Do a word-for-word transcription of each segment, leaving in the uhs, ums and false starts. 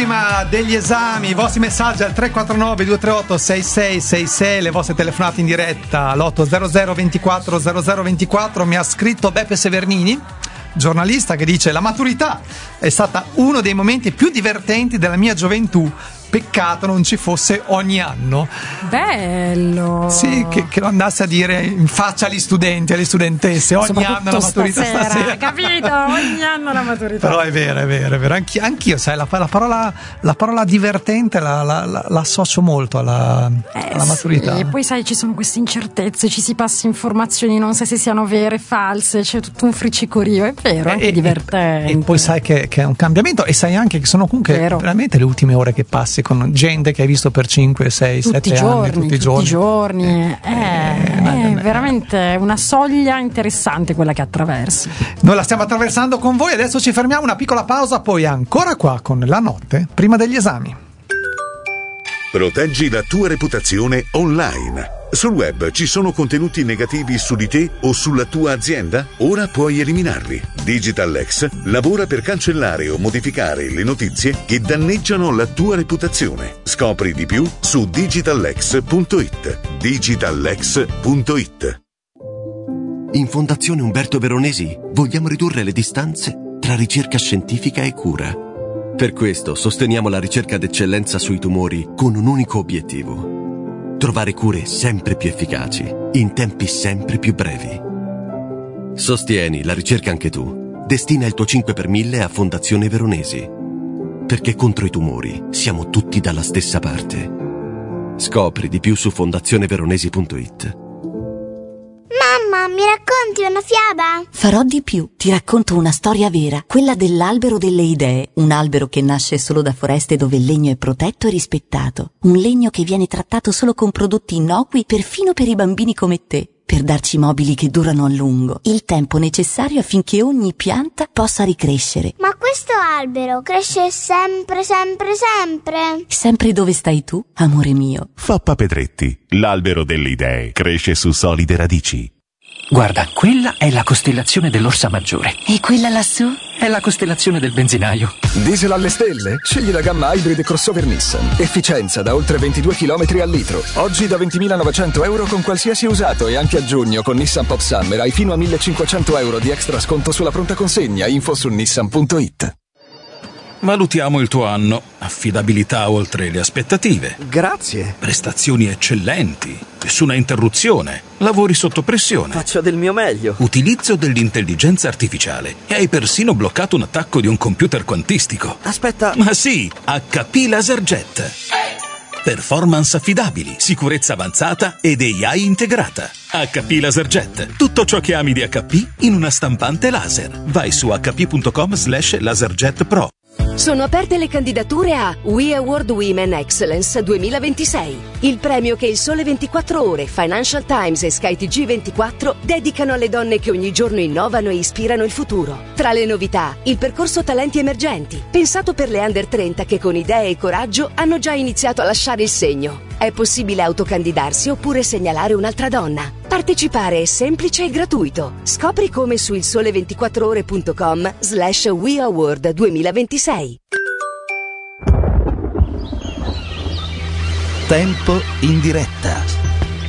prima degli esami, i vostri messaggi al tre quattro nove due tre otto sei sei sei sei, le vostre telefonate in diretta all'otto zero zero ventiquattro zero zero ventiquattro. Mi ha scritto Beppe Severnini, giornalista, che dice: la maturità è stata uno dei momenti più divertenti della mia gioventù, peccato non ci fosse ogni anno. Bello. Sì, che, che lo andasse a dire in faccia agli studenti, alle studentesse, ogni anno la maturità stasera, stasera. capito? Ogni anno la maturità. Però è vero, è vero, è vero. Anch'io, anch'io sai, la, la, parola, la parola divertente la, la, la, la associo molto alla, eh, alla maturità. E poi sai, ci sono queste incertezze, ci si passa informazioni, non sai se siano vere, false, c'è tutto un friccicorio, è vero, anche e, divertente. E, e poi sai che, che è un cambiamento, e sai anche che sono comunque vero. veramente le ultime ore che passi con gente che hai visto per cinque, sei, sette anni, tutti i giorni. Tutti i giorni. Eh, eh, è eh, veramente una soglia interessante quella che attraversi. Noi la stiamo attraversando con voi, adesso ci fermiamo, una piccola pausa, poi ancora qua con la notte prima degli esami. Proteggi la tua reputazione online. Sul web ci sono contenuti negativi su di te o sulla tua azienda? Ora puoi eliminarli. DigitalX lavora per cancellare o modificare le notizie che danneggiano la tua reputazione. Scopri di più su digitalx punto it. digitalx punto it. In Fondazione Umberto Veronesi vogliamo ridurre le distanze tra ricerca scientifica e cura. Per questo sosteniamo la ricerca d'eccellenza sui tumori con un unico obiettivo: trovare cure sempre più efficaci, in tempi sempre più brevi. Sostieni la ricerca anche tu. Destina il tuo cinque per mille a Fondazione Veronesi. Perché contro i tumori siamo tutti dalla stessa parte. Scopri di più su fondazione veronesi punto it. Mamma, mi racconti una fiaba? Farò di più. Ti racconto una storia vera, quella dell'albero delle idee, un albero che nasce solo da foreste dove il legno è protetto e rispettato, un legno che viene trattato solo con prodotti innocui perfino per i bambini come te, per darci mobili che durano a lungo, il tempo necessario affinché ogni pianta possa ricrescere. Ma questo albero cresce sempre, sempre, sempre? Sempre dove stai tu, amore mio. Fappa Pedretti, l'albero delle idee, cresce su solide radici. Guarda, quella è la costellazione dell'Orsa Maggiore. E quella lassù? È la costellazione del benzinaio. Diesel alle stelle? Scegli la gamma Hybrid Crossover Nissan. Efficienza da oltre ventidue chilometri al litro. Oggi da ventimilanovecento euro con qualsiasi usato, e anche a giugno con Nissan Pop Summer hai fino a millecinquecento euro di extra sconto sulla pronta consegna. Info su nissan punto it. Valutiamo il tuo anno. Affidabilità oltre le aspettative. Grazie. Prestazioni eccellenti. Nessuna interruzione. Lavori sotto pressione. Faccio del mio meglio. Utilizzo dell'intelligenza artificiale. E hai persino bloccato un attacco di un computer quantistico. Aspetta. Ma sì, H P LaserJet. Performance affidabili, sicurezza avanzata ed A I integrata. H P LaserJet. Tutto ciò che ami di H P in una stampante laser. Vai su h p punto com slash laserjet pro. Sono aperte le candidature a We Award Women Excellence duemilaventisei, il premio che il Sole ventiquattro Ore, Financial Times e Sky T G ventiquattro dedicano alle donne che ogni giorno innovano e ispirano il futuro. Tra le novità, il percorso Talenti Emergenti, pensato per le under trenta che con idee e coraggio hanno già iniziato a lasciare il segno. È possibile autocandidarsi oppure segnalare un'altra donna. Partecipare è semplice e gratuito. Scopri come su il sole ventiquattro ore punto com slash We Award duemilaventisei. Tempo in diretta.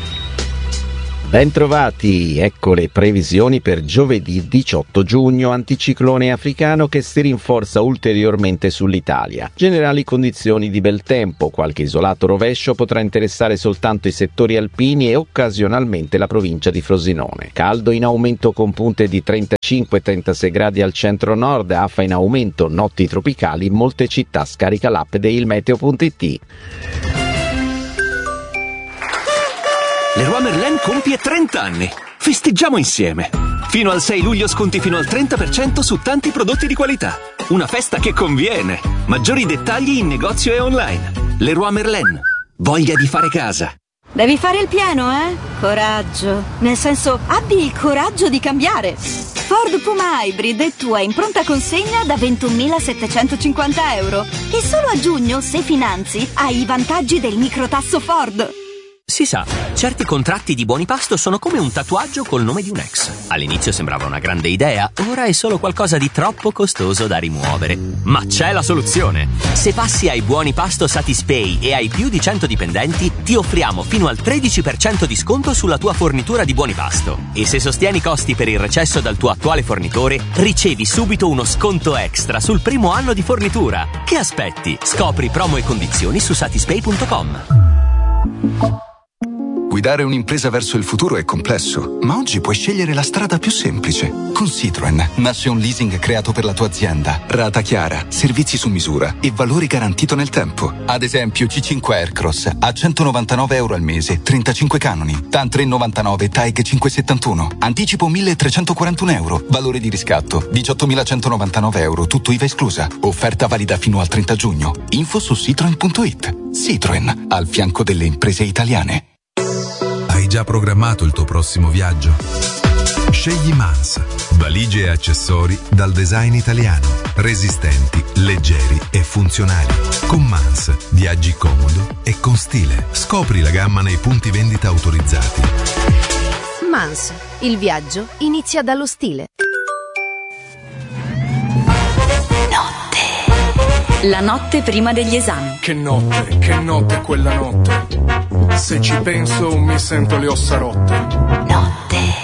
Bentrovati, ecco le previsioni per giovedì diciotto giugno, anticiclone africano che si rinforza ulteriormente sull'Italia. Generali condizioni di bel tempo, qualche isolato rovescio potrà interessare soltanto i settori alpini e occasionalmente la provincia di Frosinone. Caldo in aumento con punte di trentacinque trentasei gradi al centro-nord, afa in aumento, notti tropicali in molte città. Scarica l'app di ilmeteo punto it. Leroy Merlin compie trenta anni. Festeggiamo insieme. Fino al sei luglio sconti fino al trenta per cento su tanti prodotti di qualità. Una festa che conviene. Maggiori dettagli in negozio e online. Leroy Merlin. Voglia di fare casa. Devi fare il pieno, eh? Coraggio. Nel senso, abbi il coraggio di cambiare. Ford Puma Hybrid è tua in pronta consegna da ventunomilasettecentocinquanta euro. E solo a giugno, se finanzi, hai i vantaggi del microtasso Ford. Si sa, certi contratti di buoni pasto sono come un tatuaggio col nome di un ex. All'inizio sembrava una grande idea, ora è solo qualcosa di troppo costoso da rimuovere. Ma c'è la soluzione! Se passi ai buoni pasto Satispay e hai più di cento dipendenti, ti offriamo fino al tredici per cento di sconto sulla tua fornitura di buoni pasto. E se sostieni i costi per il recesso dal tuo attuale fornitore, ricevi subito uno sconto extra sul primo anno di fornitura. Che aspetti? Scopri promo e condizioni su satispay punto com. Guidare un'impresa verso il futuro è complesso, ma oggi puoi scegliere la strada più semplice. Con Citroen nasce un leasing creato per la tua azienda. Rata chiara, servizi su misura e valori garantito nel tempo. Ad esempio C cinque Aircross a centonovantanove euro al mese, trentacinque canoni. TAN tre virgola novantanove, T A E G cinquecentosettantuno. Anticipo milletrecentoquarantuno euro. Valore di riscatto diciottomilacentonovantanove euro, tutto I V A esclusa. Offerta valida fino al trenta giugno. Info su citroen punto it. Citroen, al fianco delle imprese italiane. Hai già programmato il tuo prossimo viaggio? Scegli Mans, valigie e accessori dal design italiano, resistenti, leggeri e funzionali. Con Mans viaggi comodo e con stile. Scopri la gamma nei punti vendita autorizzati. Mans, il viaggio inizia dallo stile. Notte. La notte prima degli esami. Che notte, che notte quella notte. Se ci penso mi sento le ossa rotte. Notte.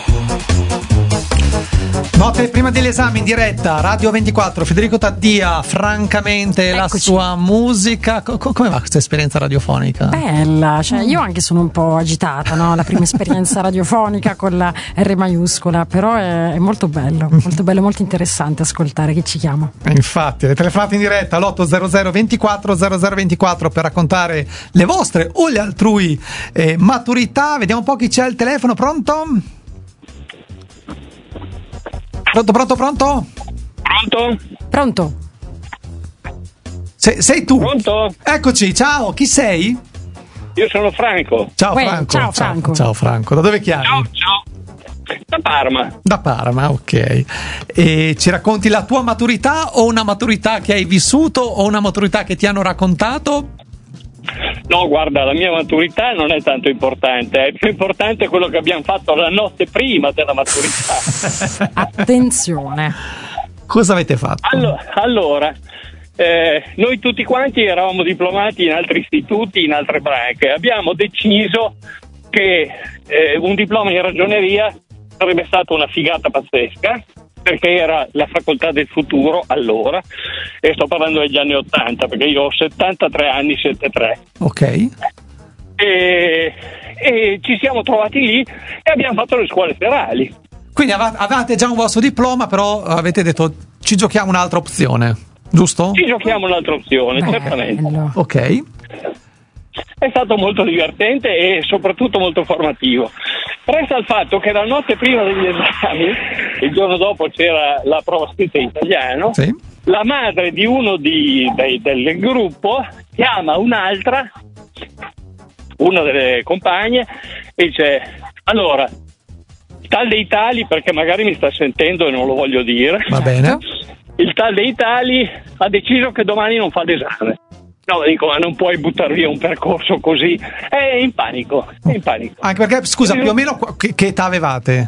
Notte prima degli esami in diretta, Radio ventiquattro, Federico Taddia, francamente Eccoci. La sua musica, co- come va questa esperienza radiofonica? Bella, cioè io anche sono un po' agitata, no? La prima esperienza radiofonica con la R maiuscola, però è, è molto bello, molto bello, molto interessante ascoltare chi ci chiama. Infatti, le telefonate in diretta all'otto zero zero ventiquattro zero zero ventiquattro per raccontare le vostre o le altrui eh, maturità. Vediamo un po' chi c'è al telefono, pronto? Pronto, pronto, pronto? Pronto? Pronto? Se, sei tu? Pronto? Eccoci, ciao, chi sei? Io sono Franco. Ciao Uè, Franco. ciao, Franco. Ciao Franco, da dove chiami? Ciao, ciao. Da Parma. Da Parma, ok. E ci racconti la tua maturità o una maturità che hai vissuto o una maturità che ti hanno raccontato? No, guarda, la mia maturità non è tanto importante, è più importante quello che abbiamo fatto la notte prima della maturità. Attenzione. Cosa avete fatto? Allora, allora eh, noi tutti quanti eravamo diplomati in altri istituti, in altre branche. Abbiamo deciso che eh, un diploma in ragioneria sarebbe stata una figata pazzesca, perché era la facoltà del futuro allora, e sto parlando degli anni ottanta, perché io ho settantatré anni, settantatré. Ok. E, e ci siamo trovati lì e abbiamo fatto le scuole serali. Quindi av- avevate già un vostro diploma, però avete detto ci giochiamo un'altra opzione, giusto? Ci giochiamo un'altra opzione, Beh, certamente. Ok. È stato molto divertente e soprattutto molto formativo. Resta il fatto che la notte prima degli esami, il giorno dopo c'era la prova scritta in italiano, sì. La madre di uno di, dei, del gruppo chiama un'altra, una delle compagne, e dice: allora, tal dei tali, perché magari mi sta sentendo e non lo voglio dire, va bene, il tal dei tali ha deciso che domani non fa l'esame. No, dico, ma non puoi buttare via un percorso così. È in panico, è in panico. Anche perché, scusa, più o meno che, che età avevate?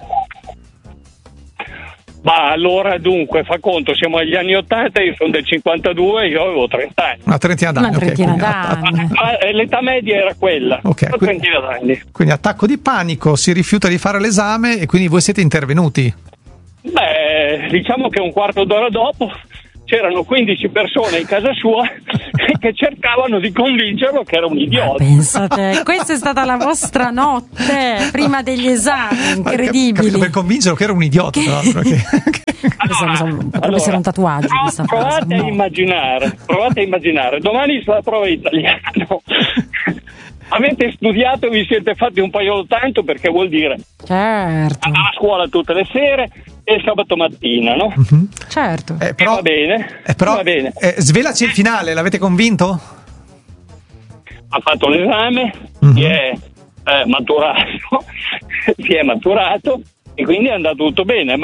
Ma allora, dunque, fa conto, siamo agli anni ottanta, io sono del cinquantadue, io avevo trenta anni. Una trentina d'anni, Una trentina okay, d'anni. Ma, ma l'età media era quella, okay, una quindi, trentina d'anni. Quindi attacco di panico, si rifiuta di fare l'esame e quindi voi siete intervenuti? Beh, diciamo che un quarto d'ora dopo c'erano quindici persone in casa sua che cercavano di convincerlo che era un idiota. Pensate, questa è stata la vostra notte prima degli esami, incredibili. Per convincerlo che era un idiota, tra l'altro. Che... Allora, potrebbe allora, essere un tatuaggio. Prov- questa provate frase. a immaginare, provate a immaginare, domani sulla prova di italiano. Avete studiato e vi siete fatti un paio tanto, perché vuol dire certo. andare a scuola tutte le sere e il sabato mattina, no? Mm-hmm. Certo. Eh, però, va bene, eh, però, va bene. Eh, svelaci il finale, l'avete convinto? Ha fatto l'esame, mm-hmm. si è eh, maturato, si è maturato e quindi è andato tutto bene, ma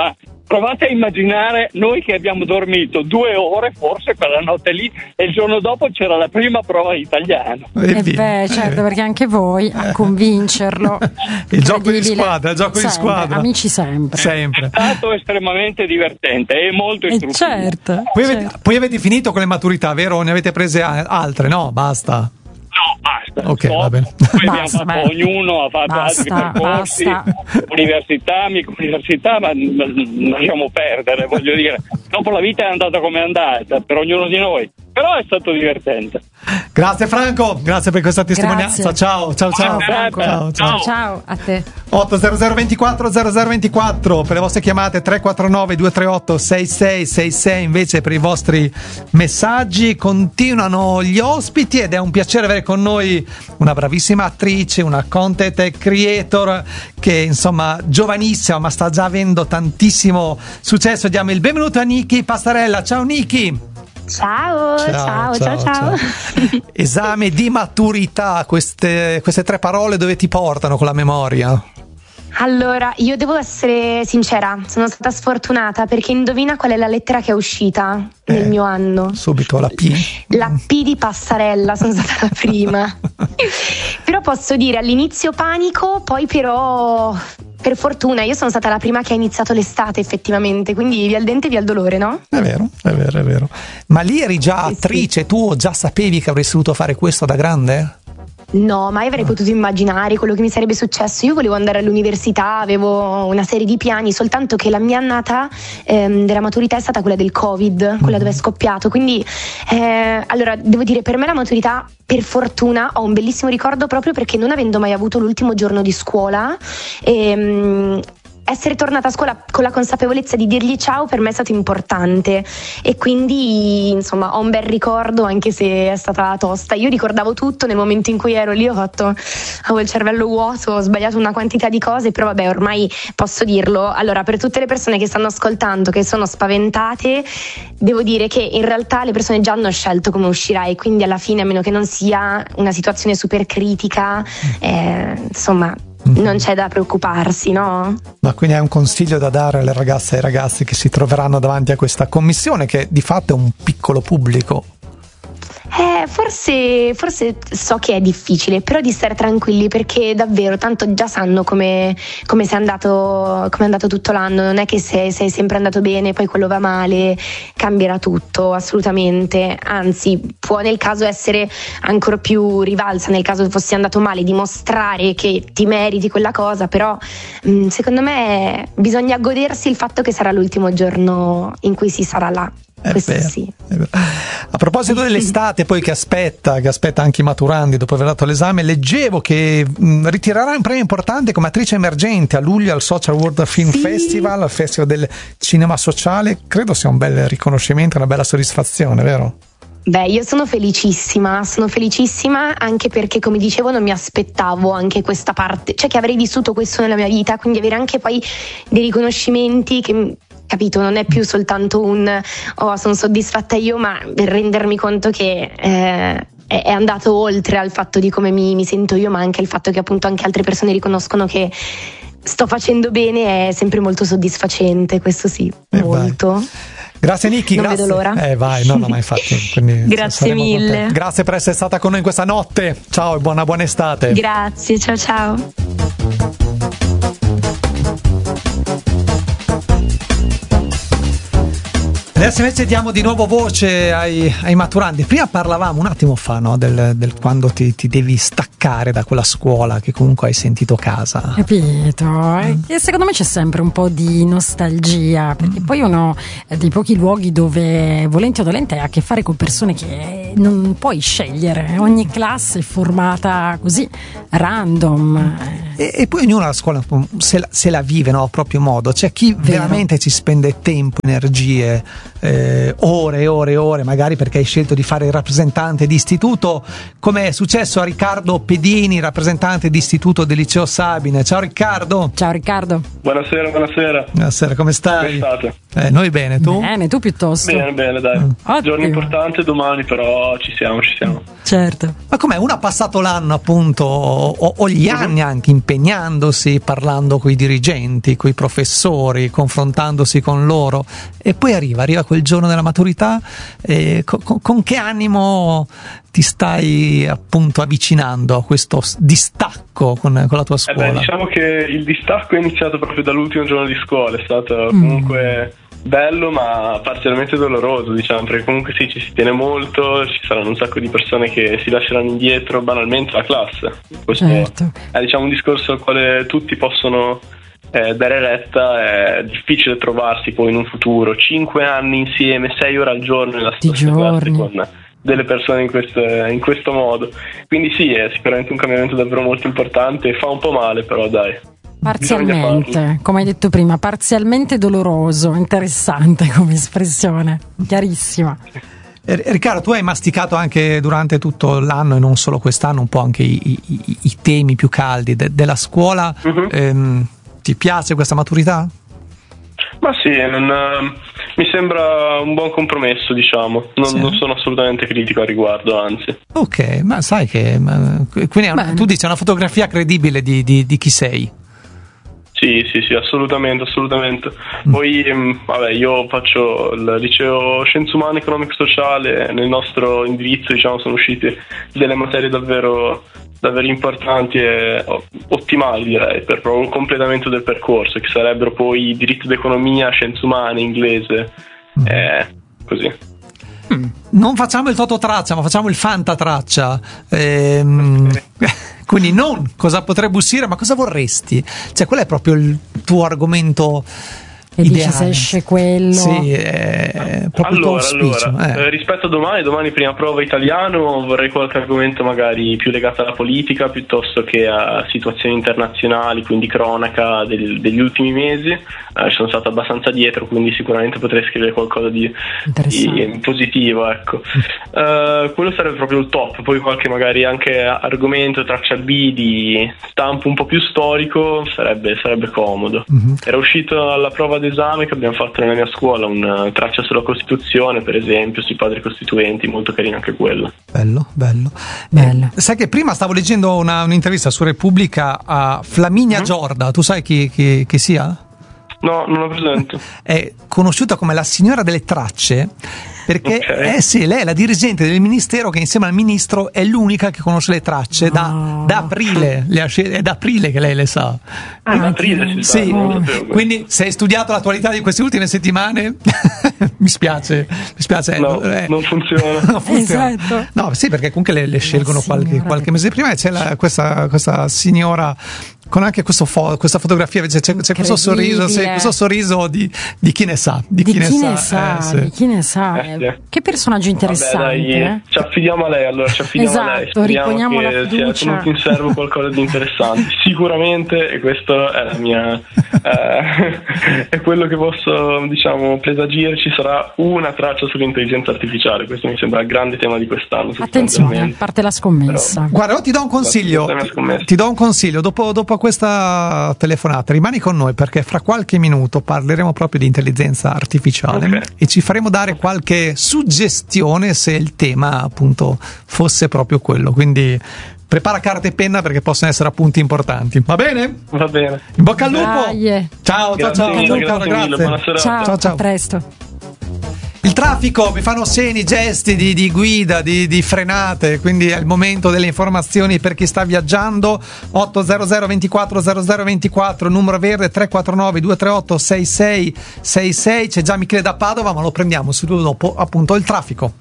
provate a immaginare noi che abbiamo dormito due ore forse quella notte lì e il giorno dopo c'era la prima prova di italiano. E eh beh, certo, perché anche voi a convincerlo. Il gioco di squadra, il gioco sempre, di squadra. Amici sempre. Sempre. È stato estremamente divertente e molto istruttivo. Certo. Poi, certo. Avete, poi avete finito con le maturità, vero? O ne avete prese altre? No, basta. No, basta. Ok, va bene. Poi Basta, abbiamo fatto, ognuno ha fatto basta, altri percorsi, basta. università, amica università, ma lasciamo perdere, voglio dire. Dopo la vita è andata come è andata, per ognuno di noi. Però è stato divertente. Grazie Franco, grazie per questa testimonianza. Grazie. Ciao, ciao, ciao. Ciao, ciao, ciao. Ciao a te. otto zero zero ventiquattro zero zero ventiquattro per le vostre chiamate, tre quattro nove due tre otto sei sei sei sei invece per i vostri messaggi. Continuano gli ospiti ed è un piacere avere con noi una bravissima attrice, una content creator che insomma giovanissima ma sta già avendo tantissimo successo. Diamo il benvenuto a Niki Passarella. Ciao Niki. Ciao, ciao, ciao, ciao, ciao. Esame di maturità, queste, queste tre parole dove ti portano con la memoria? Allora, io devo essere sincera, sono stata sfortunata perché indovina qual è la lettera che è uscita eh, nel mio anno? Subito la P. La P di Passarella, sono stata la prima. Però posso dire all'inizio panico, poi però... Per fortuna, io sono stata la prima che ha iniziato l'estate effettivamente, quindi via il dente, via il dolore, no? È vero, è vero, è vero. Ma lì eri già sì, attrice, sì. Tu già sapevi che avresti dovuto fare questo da grande? No, mai avrei potuto immaginare quello che mi sarebbe successo. Io volevo andare all'università, avevo una serie di piani, soltanto che la mia annata ehm, della maturità è stata quella del Covid, quella dove è scoppiato. Quindi, eh, allora, devo dire, per me la maturità, per fortuna, ho un bellissimo ricordo proprio perché non avendo mai avuto l'ultimo giorno di scuola, ehm, essere tornata a scuola con la consapevolezza di dirgli ciao per me è stato importante e quindi insomma ho un bel ricordo anche se è stata tosta. Io ricordavo tutto nel momento in cui ero lì, ho fatto avevo il cervello vuoto, ho sbagliato una quantità di cose, però vabbè ormai posso dirlo. Allora, per tutte le persone che stanno ascoltando che sono spaventate, devo dire che in realtà le persone già hanno scelto come uscirai, quindi alla fine, a meno che non sia una situazione super critica, eh, insomma non c'è da preoccuparsi, no? Ma quindi è un consiglio da dare alle ragazze e ai ragazzi che si troveranno davanti a questa commissione che di fatto è un piccolo pubblico? Eh, forse, forse so che è difficile, però di stare tranquilli perché davvero tanto già sanno come, come sei andato, come è andato tutto l'anno. Non è che se sei sempre andato bene poi quello va male, cambierà tutto assolutamente, anzi può nel caso essere ancora più rivalsa nel caso fossi andato male, dimostrare che ti meriti quella cosa, però mh, secondo me bisogna godersi il fatto che sarà l'ultimo giorno in cui si sarà là. È Questo vero, sì. è vero. A proposito dell'estate poi che aspetta, che aspetta anche i maturandi dopo aver dato l'esame, leggevo che mh, ritirerà un premio importante come attrice emergente a luglio al Social World Film sì. Festival, al Festival del Cinema Sociale. Credo sia un bel riconoscimento, una bella soddisfazione, vero? Beh, io sono felicissima, sono felicissima anche perché, come dicevo, non mi aspettavo anche questa parte, cioè che avrei vissuto questo nella mia vita, quindi avere anche poi dei riconoscimenti che, capito, non è più soltanto un oh sono soddisfatta io, ma per rendermi conto che eh, è andato oltre al fatto di come mi, mi sento io, ma anche il fatto che appunto anche altre persone riconoscono che sto facendo bene è sempre molto soddisfacente, questo sì, eh molto. Vai. Grazie Niki, non grazie. vedo l'ora. Eh vai, no, no, ma infatti. Quindi Grazie mille. Contenti. Grazie per essere stata con noi questa notte. Ciao e buona buona estate. Grazie, ciao ciao. Adesso invece diamo di nuovo voce ai, ai maturandi. Prima parlavamo un attimo fa, no, del, del quando ti, ti devi staccare da quella scuola che comunque hai sentito casa. Capito? Mm. E secondo me c'è sempre un po' di nostalgia, perché mm. poi uno dei pochi luoghi dove volenti o dolente hai a che fare con persone che non puoi scegliere. Ogni classe è formata così, random. E, e poi ognuno alla scuola se la, se la vive, no, a proprio modo. C'è chi Vero. veramente ci spende tempo, energie, Eh, ore e ore e ore, magari perché hai scelto di fare il rappresentante di istituto, come è successo a Riccardo Pedini, rappresentante di istituto del liceo Sabine. Ciao Riccardo. Ciao Riccardo. Buonasera, buonasera. Buonasera, come stai? Come state? Eh, noi bene, tu? Bene, tu piuttosto. Bene, bene, dai. Ottimo. Giorno importante domani, però ci siamo, ci siamo. Certo. Ma com'è? Uno ha passato l'anno appunto o, o gli anni anche impegnandosi, parlando coi dirigenti, coi professori, confrontandosi con loro, e poi arriva, arriva quel giorno della maturità, e con, con, con che animo ti stai appunto avvicinando a questo distacco con, con la tua scuola? Eh beh, diciamo che il distacco è iniziato proprio dall'ultimo giorno di scuola, è stato comunque mm. bello ma parzialmente doloroso, diciamo, perché comunque sì, ci si tiene molto, ci saranno un sacco di persone che si lasceranno indietro banalmente la classe. Questo certo. è diciamo un discorso al quale tutti possono eh, dare retta. È difficile trovarsi poi in un futuro cinque anni insieme, sei ore al giorno nella stessa classe con delle persone in questo, in questo modo, quindi sì, è sicuramente un cambiamento davvero molto importante, fa un po' male, però dai, parzialmente, come hai detto prima, parzialmente doloroso. Interessante come espressione, chiarissima. Riccardo, tu hai masticato anche durante tutto l'anno e non solo quest'anno un po' anche i, i, i temi più caldi de, della scuola. Uh-huh. ehm, ti piace questa maturità? Ma sì, non, uh, mi sembra un buon compromesso, diciamo. Non, sì. non sono assolutamente critico al riguardo, anzi. Ok, ma sai che ma, quindi è una, tu dici una fotografia credibile di, di, di chi sei? Sì, sì, sì, assolutamente, assolutamente. Mm. Poi, mh, vabbè, io faccio il liceo Scienze Umane, Economico Sociale. Nel nostro indirizzo, diciamo, sono uscite delle materie davvero davvero importanti e ottimali, direi, per proprio il completamento del percorso, che sarebbero poi diritto d'economia, scienze umane, inglese, mm. eh, così. Mm. Non facciamo il tototraccia, ma facciamo il fantatraccia. Ehm, quindi non cosa potrebbe uscire, ma cosa vorresti? Cioè, qual è proprio il tuo argomento e dici se esce quello? Sì, è proprio allora, il tuo auspicio. allora eh. eh, rispetto a domani, domani prima prova italiano, vorrei qualche argomento magari più legato alla politica piuttosto che a situazioni internazionali, quindi cronaca del, degli ultimi mesi. Eh, sono stato abbastanza dietro, quindi sicuramente potrei scrivere qualcosa di, di positivo, ecco. Eh, quello sarebbe proprio il top. Poi qualche magari anche argomento traccia B di stampo un po' più storico sarebbe, sarebbe comodo. Mm-hmm. Era uscito alla prova d'esame che abbiamo fatto nella mia scuola una traccia sulla Costituzione, per esempio, sui padri costituenti, molto carina anche quella. Bello, bello. bello. Eh, sai che prima stavo leggendo una, un'intervista su Repubblica a Flaminia mm-hmm. Giorda, tu sai chi, chi, chi sia? No, non lo presento. È conosciuta come la signora delle tracce perché okay. eh sì, lei è la dirigente del ministero che insieme al ministro è l'unica che conosce le tracce da, oh. da aprile, le ha scel- è da aprile che lei le sa. Ah, da aprile si sì, oh. Quindi se hai studiato l'attualità di queste ultime settimane mi spiace, mi spiace no, eh, non funziona. non funziona. Esatto. No, sì, perché comunque le, le scelgono qualche, qualche mese prima e c'è la, questa, questa signora con anche questo fo- questa fotografia, c'è, c'è questo sorriso, sì, questo sorriso di, di chi ne sa, di, di chi, chi ne, ne sa, sa, eh, sì. di chi ne sa. Eh, sì. Che personaggio interessante. Vabbè, dai, eh? ci affidiamo a lei, allora ci affidiamo esatto, a lei. Speriamo riponiamo che la fiducia. sia tenuto in serbo qualcosa di interessante. Sicuramente, e questo è la mia eh, è quello che posso, diciamo, presagire, ci sarà una traccia sull'intelligenza artificiale. Questo mi sembra il grande tema di quest'anno. Attenzione, a parte la scommessa. Però, guarda, ti do un consiglio. Ti do un consiglio dopo, dopo questa telefonata, rimani con noi perché fra qualche minuto parleremo proprio di intelligenza artificiale okay. e ci faremo dare qualche suggestione se il tema appunto fosse proprio quello, quindi prepara carta e penna perché possono essere appunti importanti. Va bene? Va bene. In bocca al lupo. Dai. Ciao, grazie ciao, mille, ciao, grazie. grazie. Mille, buona serata. Ciao, ciao, ciao. A presto. Il traffico, mi fanno segni, gesti di, di guida, di, di frenate, quindi è il momento delle informazioni per chi sta viaggiando. otto zero zero ventiquattro zero zero ventiquattro, numero verde tre quattro nove due tre otto sei sei sei sei. C'è già Michele da Padova, ma lo prendiamo subito dopo appunto il traffico.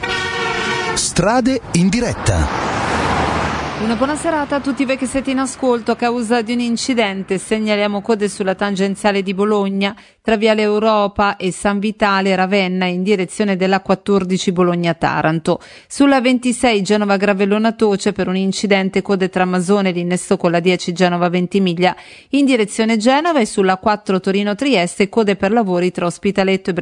Strade in diretta. Una buona serata a tutti voi che siete in ascolto. A causa di un incidente segnaliamo code sulla tangenziale di Bologna tra Viale Europa e San Vitale Ravenna in direzione della quattordici Bologna-Taranto. Sulla ventisei Genova Gravellona Toce per un incidente code tra Masone e l'innesto con la dieci Genova Ventimiglia in direzione Genova, e sulla quattro Torino Trieste code per lavori tra Ospitaletto e